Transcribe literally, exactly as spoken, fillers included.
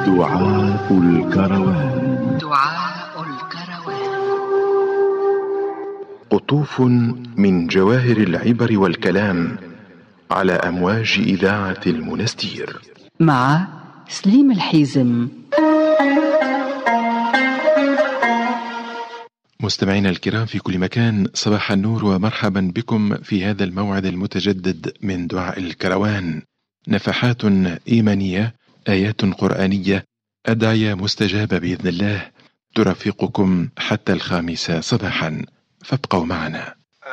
دعاء الكروان. دعاء الكروان. قطوف من جواهر العبر والكلام على أمواج إذاعة المنستير مع سليم الحيزم. مستمعينا الكرام في كل مكان، صباح النور ومرحبا بكم في هذا الموعد المتجدد من دعاء الكروان. نفحات إيمانية، آيات قرآنية، أدعية مستجابة بإذن الله ترافقكم حتى الخامسة صباحا، فابقوا معنا.